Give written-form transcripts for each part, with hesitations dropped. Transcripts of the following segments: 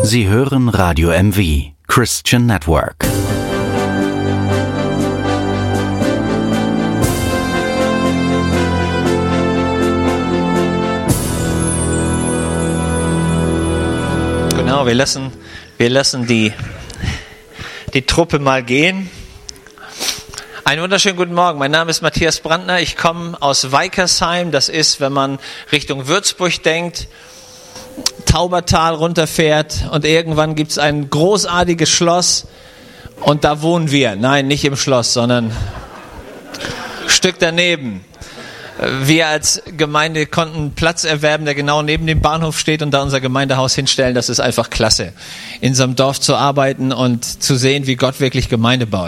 Sie hören Radio MV, Christian Network. Genau, wir lassen die Truppe mal gehen. Einen wunderschönen guten Morgen. Mein Name ist Matthias Brandner. Ich komme aus Weikersheim. Das ist, wenn man Richtung Würzburg denkt, Taubertal runterfährt und irgendwann gibt es ein großartiges Schloss und da wohnen wir. Nein, nicht im Schloss, sondern ein Stück daneben. Wir als Gemeinde konnten Platz erwerben, der genau neben dem Bahnhof steht und da unser Gemeindehaus hinstellen. Das ist einfach klasse, in so einem Dorf zu arbeiten und zu sehen, wie Gott wirklich Gemeinde baut.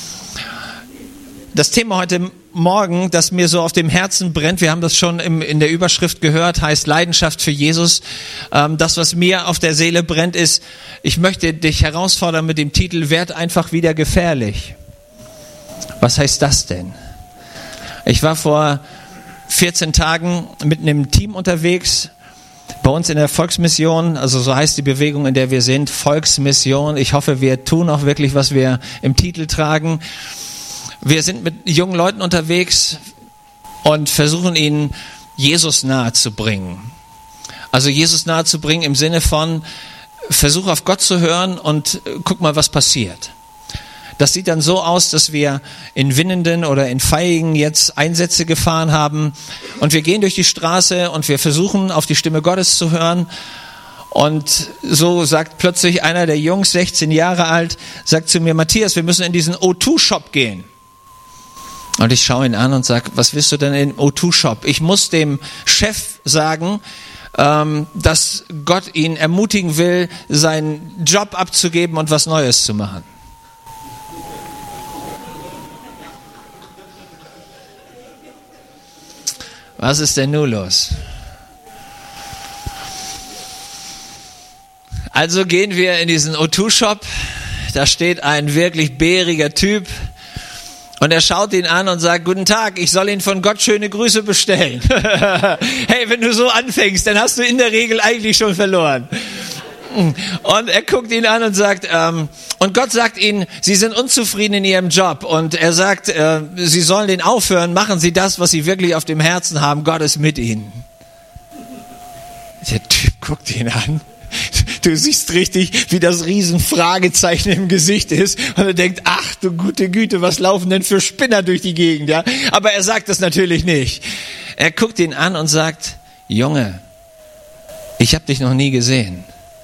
Das Thema heute Morgen, das mir so auf dem Herzen brennt, wir haben das schon in der Überschrift gehört, heißt Leidenschaft für Jesus. Das, was mir auf der Seele brennt, ist, ich möchte dich herausfordern mit dem Titel, werd einfach wieder gefährlich. Was heißt das denn? Ich war vor 14 Tagen mit einem Team unterwegs, bei uns in der Volksmission, also so heißt die Bewegung, in der wir sind, Volksmission. Ich hoffe, wir tun auch wirklich, was wir im Titel tragen. Wir sind mit jungen Leuten unterwegs und versuchen ihnen Jesus nahe zu bringen. Also Jesus nahe zu bringen im Sinne von, versuch auf Gott zu hören und guck mal, was passiert. Das sieht dann so aus, dass wir in Winnenden oder in Vaihingen jetzt Einsätze gefahren haben und wir gehen durch die Straße und wir versuchen auf die Stimme Gottes zu hören. Und so sagt plötzlich einer der Jungs, 16 Jahre alt, sagt zu mir, Matthias, wir müssen in diesen O2-Shop gehen. Und ich schaue ihn an und sage, was willst du denn im O2-Shop? Ich muss dem Chef sagen, dass Gott ihn ermutigen will, seinen Job abzugeben und was Neues zu machen. Was ist denn nun los? Also gehen wir in diesen O2-Shop, da steht ein wirklich bäriger Typ und er schaut ihn an und sagt, guten Tag, ich soll Ihnen von Gott schöne Grüße bestellen. Hey, wenn du so anfängst, dann hast du in der Regel eigentlich schon verloren. Und er guckt ihn an und sagt, und Gott sagt ihnen, sie sind unzufrieden in ihrem Job. Und er sagt, sie sollen den aufhören, machen sie das, was sie wirklich auf dem Herzen haben. Gott ist mit ihnen. Der Typ guckt ihn an. Du siehst richtig, wie das Riesenfragezeichen im Gesicht ist. Und er denkt, ach du gute Güte, was laufen denn für Spinner durch die Gegend? Ja? Aber er sagt das natürlich nicht. Er guckt ihn an und sagt, Junge, ich habe dich noch nie gesehen.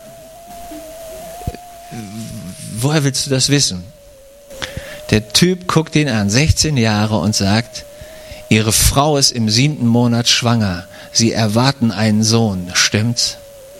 Woher willst du das wissen? Der Typ guckt ihn an, 16 Jahre, und sagt, ihre Frau ist im 7. Monat schwanger. Sie erwarten einen Sohn. Stimmt's?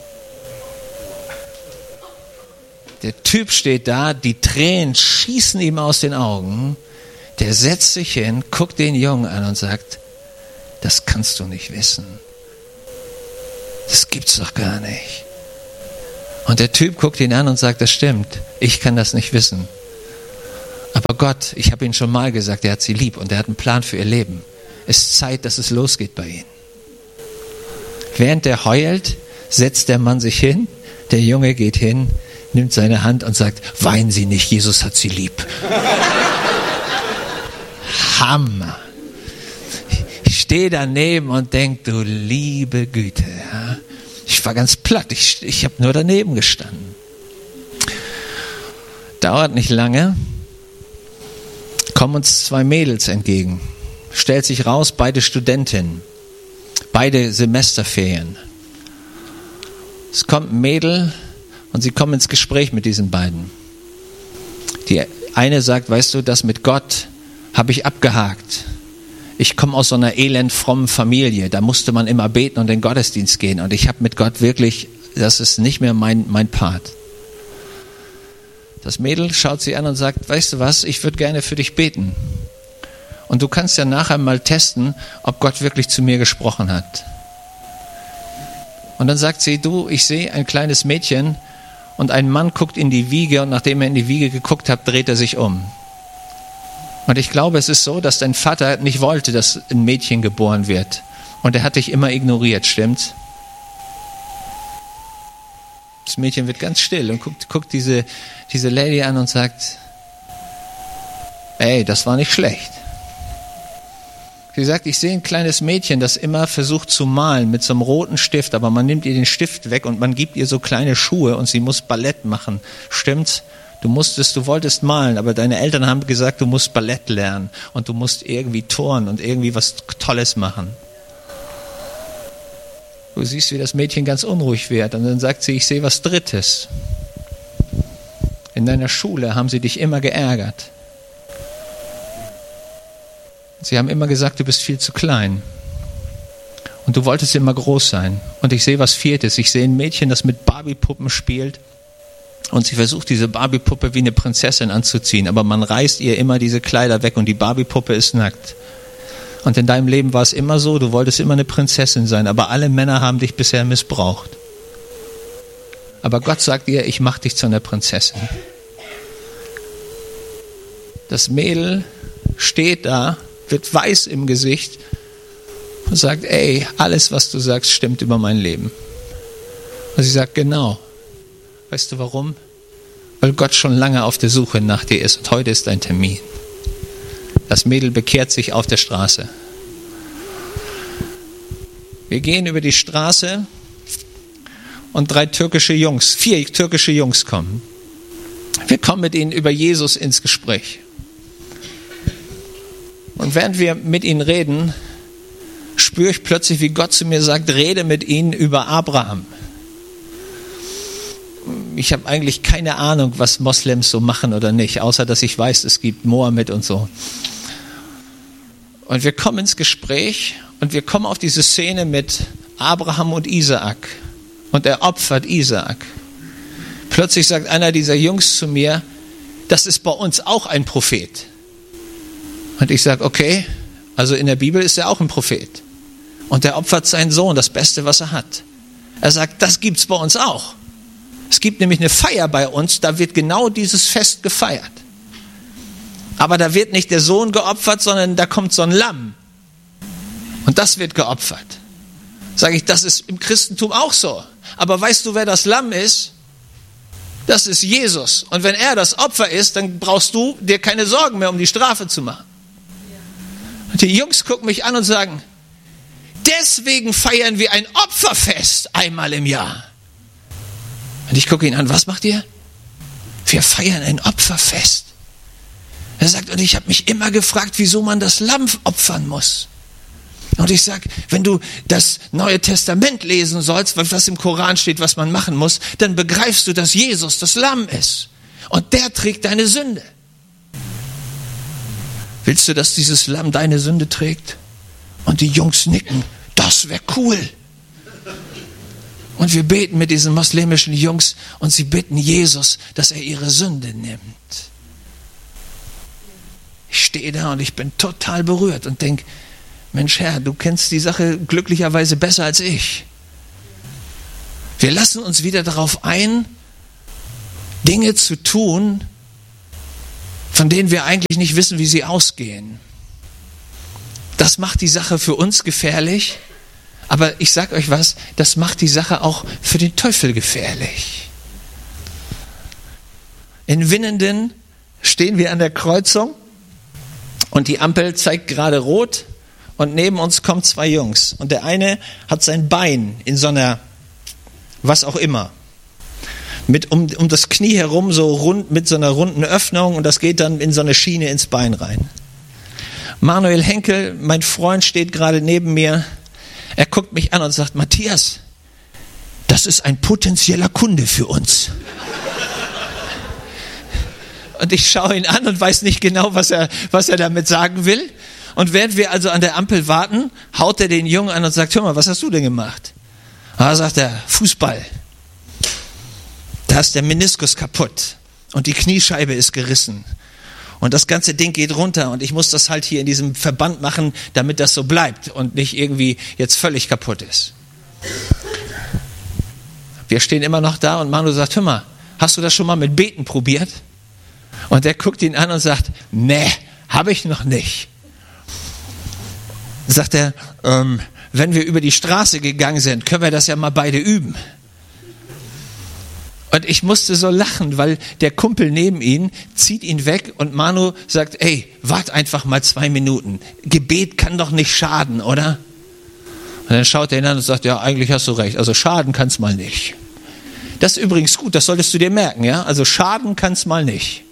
Der Typ steht da, die Tränen schießen ihm aus den Augen. Der setzt sich hin, guckt den Jungen an und sagt, das kannst du nicht wissen. Das gibt's doch gar nicht. Und der Typ guckt ihn an und sagt, das stimmt, ich kann das nicht wissen. Aber Gott, ich habe Ihnen schon mal gesagt, er hat sie lieb und er hat einen Plan für ihr Leben. Es ist Zeit, dass es losgeht bei ihnen. Während er heult, setzt der Mann sich hin, der Junge geht hin, nimmt seine Hand und sagt, weinen Sie nicht, Jesus hat Sie lieb. Hammer. Ich stehe daneben und denke, du liebe Güte, ja. Ich war ganz platt, ich habe nur daneben gestanden. Dauert nicht lange, kommen uns 2 Mädels entgegen. Stellt sich raus, beide Studentinnen, beide Semesterferien. Es kommt ein Mädel und sie kommen ins Gespräch mit diesen beiden. Die eine sagt, weißt du, das mit Gott habe ich abgehakt. Ich komme aus so einer elend frommen Familie, da musste man immer beten und in den Gottesdienst gehen und ich habe mit Gott wirklich, das ist nicht mehr mein Part. Das Mädel schaut sie an und sagt, weißt du was, ich würde gerne für dich beten. Und du kannst ja nachher mal testen, ob Gott wirklich zu mir gesprochen hat. Und dann sagt sie, du, ich sehe ein kleines Mädchen und ein Mann guckt in die Wiege und nachdem er in die Wiege geguckt hat, dreht er sich um. Und ich glaube, es ist so, dass dein Vater nicht wollte, dass ein Mädchen geboren wird. Und er hat dich immer ignoriert, stimmt's? Das Mädchen wird ganz still und guckt diese Lady an und sagt, ey, das war nicht schlecht. Sie sagt, ich sehe ein kleines Mädchen, das immer versucht zu malen mit so einem roten Stift, aber man nimmt ihr den Stift weg und man gibt ihr so kleine Schuhe und sie muss Ballett machen. Stimmt's? Du wolltest malen, aber deine Eltern haben gesagt, du musst Ballett lernen und du musst irgendwie turnen und irgendwie was Tolles machen. Du siehst, wie das Mädchen ganz unruhig wird und dann sagt sie, ich sehe was Drittes. In deiner Schule haben sie dich immer geärgert. Sie haben immer gesagt, du bist viel zu klein. Und du wolltest immer groß sein. Und ich sehe was Viertes. Ich sehe ein Mädchen, das mit Barbie-Puppen spielt. Und sie versucht, diese Barbie-Puppe wie eine Prinzessin anzuziehen. Aber man reißt ihr immer diese Kleider weg und die Barbie-Puppe ist nackt. Und in deinem Leben war es immer so, du wolltest immer eine Prinzessin sein. Aber alle Männer haben dich bisher missbraucht. Aber Gott sagt ihr, ich mache dich zu einer Prinzessin. Das Mädel steht da, wird weiß im Gesicht und sagt, ey, alles, was du sagst, stimmt über mein Leben. Und sie sagt, genau. Weißt du warum? Weil Gott schon lange auf der Suche nach dir ist und heute ist dein Termin. Das Mädel bekehrt sich auf der Straße. Wir gehen über die Straße und 4 türkische Jungs kommen. Wir kommen mit ihnen über Jesus ins Gespräch. Und während wir mit ihnen reden, spüre ich plötzlich, wie Gott zu mir sagt, rede mit ihnen über Abraham. Ich habe eigentlich keine Ahnung, was Moslems so machen oder nicht, außer dass ich weiß, es gibt Mohammed und so. Und wir kommen ins Gespräch und wir kommen auf diese Szene mit Abraham und Isaak. Und er opfert Isaak. Plötzlich sagt einer dieser Jungs zu mir, das ist bei uns auch ein Prophet. Und ich sage, okay, also in der Bibel ist er auch ein Prophet. Und er opfert seinen Sohn, das Beste, was er hat. Er sagt, das gibt's bei uns auch. Es gibt nämlich eine Feier bei uns, da wird genau dieses Fest gefeiert. Aber da wird nicht der Sohn geopfert, sondern da kommt so ein Lamm. Und das wird geopfert. Sage ich, das ist im Christentum auch so. Aber weißt du, wer das Lamm ist? Das ist Jesus. Und wenn er das Opfer ist, dann brauchst du dir keine Sorgen mehr, um die Strafe zu machen. Und die Jungs gucken mich an und sagen, deswegen feiern wir ein Opferfest einmal im Jahr. Und ich gucke ihn an, was macht ihr? Wir feiern ein Opferfest. Er sagt, und ich habe mich immer gefragt, wieso man das Lamm opfern muss. Und ich sage, wenn du das Neue Testament lesen sollst, was im Koran steht, was man machen muss, dann begreifst du, dass Jesus das Lamm ist. Und der trägt deine Sünde. Willst du, dass dieses Lamm deine Sünde trägt? Und die Jungs nicken, das wäre cool. Und wir beten mit diesen muslimischen Jungs und sie bitten Jesus, dass er ihre Sünde nimmt. Ich stehe da und ich bin total berührt und denke, Mensch Herr, du kennst die Sache glücklicherweise besser als ich. Wir lassen uns wieder darauf ein, Dinge zu tun, von denen wir eigentlich nicht wissen, wie sie ausgehen. Das macht die Sache für uns gefährlich, aber ich sage euch was, das macht die Sache auch für den Teufel gefährlich. In Winnenden stehen wir an der Kreuzung und die Ampel zeigt gerade rot und neben uns kommen 2 Jungs und der eine hat sein Bein in so einer, was auch immer, um das Knie herum so rund mit so einer runden Öffnung und das geht dann in so eine Schiene ins Bein rein. Manuel Henkel, mein Freund, steht gerade neben mir. Er guckt mich an und sagt, Matthias, das ist ein potenzieller Kunde für uns. Und ich schaue ihn an und weiß nicht genau, was er damit sagen will. Und während wir also an der Ampel warten, haut er den Jungen an und sagt, hör mal, was hast du denn gemacht? Da sagt er, Fußball. Da ist der Meniskus kaputt und die Kniescheibe ist gerissen. Und das ganze Ding geht runter und ich muss das halt hier in diesem Verband machen, damit das so bleibt und nicht irgendwie jetzt völlig kaputt ist. Wir stehen immer noch da und Manu sagt, hör mal, hast du das schon mal mit Beten probiert? Und der guckt ihn an und sagt, nee, habe ich noch nicht. Sagt er, wenn wir über die Straße gegangen sind, können wir das ja mal beide üben. Und ich musste so lachen, weil der Kumpel neben ihn zieht ihn weg und Manu sagt, ey, wart einfach mal 2 Minuten. Gebet kann doch nicht schaden, oder? Und dann schaut er ihn an und sagt, ja, eigentlich hast du recht. Also schaden kann's mal nicht. Das ist übrigens gut, das solltest du dir merken, ja? Also schaden kann's mal nicht.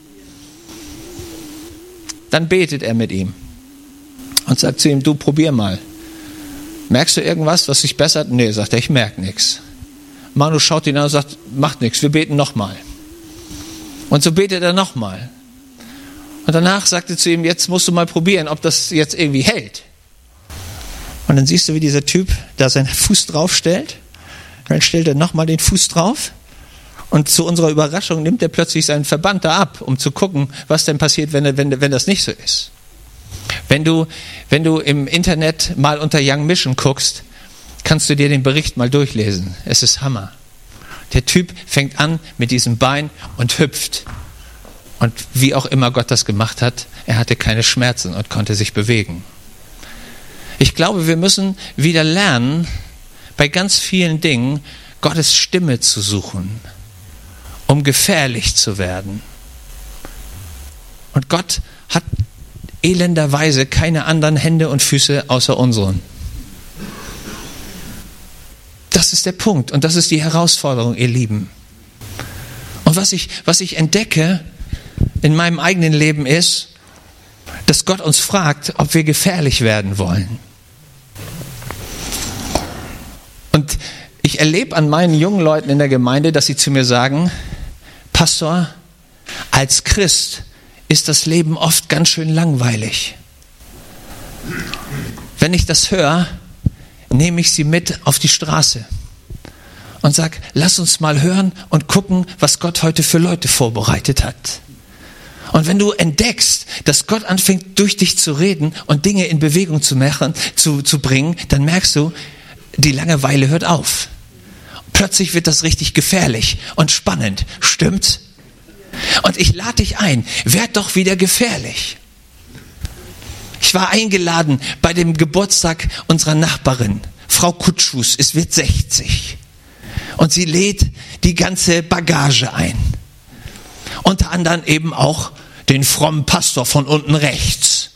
Dann betet er mit ihm und sagt zu ihm, du probier mal. Merkst du irgendwas, was sich bessert? Nee, sagt er, ich merke nichts. Manu schaut ihn an und sagt, macht nichts, wir beten nochmal. Und so betet er nochmal. Und danach sagt er zu ihm, jetzt musst du mal probieren, ob das jetzt irgendwie hält. Und dann siehst du, wie dieser Typ da seinen Fuß drauf stellt. Dann stellt er nochmal den Fuß drauf. Und zu unserer Überraschung nimmt er plötzlich seinen Verband da ab, um zu gucken, was denn passiert, wenn das nicht so ist. Wenn du im Internet mal unter Young Mission guckst, kannst du dir den Bericht mal durchlesen. Es ist Hammer. Der Typ fängt an mit diesem Bein und hüpft. Und wie auch immer Gott das gemacht hat, er hatte keine Schmerzen und konnte sich bewegen. Ich glaube, wir müssen wieder lernen, bei ganz vielen Dingen Gottes Stimme zu suchen, um gefährlich zu werden. Und Gott hat elenderweise keine anderen Hände und Füße außer unseren. Das ist der Punkt und das ist die Herausforderung, ihr Lieben. Und was ich entdecke in meinem eigenen Leben ist, dass Gott uns fragt, ob wir gefährlich werden wollen. Und ich erlebe an meinen jungen Leuten in der Gemeinde, dass sie zu mir sagen, Pastor, als Christ ist das Leben oft ganz schön langweilig. Wenn ich das höre, nehme ich sie mit auf die Straße und sage, lass uns mal hören und gucken, was Gott heute für Leute vorbereitet hat. Und wenn du entdeckst, dass Gott anfängt, durch dich zu reden und Dinge in Bewegung zu bringen, dann merkst du, die Langeweile hört auf. Plötzlich wird das richtig gefährlich und spannend. Stimmt's? Und ich lade dich ein, werd doch wieder gefährlich. Ich war eingeladen bei dem Geburtstag unserer Nachbarin, Frau Kutschus, es wird 60. Und sie lädt die ganze Bagage ein. Unter anderem eben auch den frommen Pastor von unten rechts.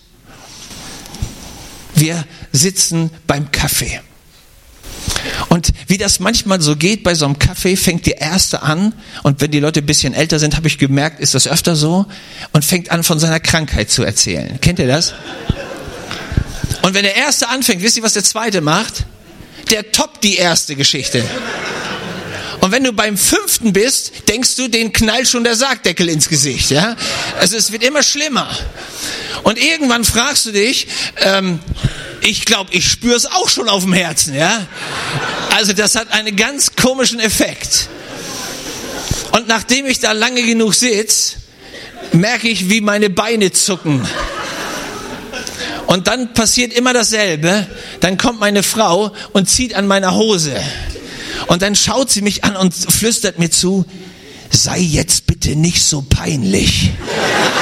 Wir sitzen beim Kaffee. Und wie das manchmal so geht bei so einem Kaffee, fängt der Erste an, und wenn die Leute ein bisschen älter sind, habe ich gemerkt, ist das öfter so, und fängt an, von seiner Krankheit zu erzählen. Kennt ihr das? Und wenn der Erste anfängt, wisst ihr, was der Zweite macht? Der toppt die erste Geschichte. Und wenn du beim 5. bist, denkst du, den knallt schon der Sargdeckel ins Gesicht. Ja? Also es wird immer schlimmer. Und irgendwann fragst du dich, ich glaube, ich spüre es auch schon auf dem Herzen. Ja? Also das hat einen ganz komischen Effekt. Und nachdem ich da lange genug sitze, merke ich, wie meine Beine zucken. Und dann passiert immer dasselbe. Dann kommt meine Frau und zieht an meiner Hose. Und dann schaut sie mich an und flüstert mir zu, sei jetzt bitte nicht so peinlich.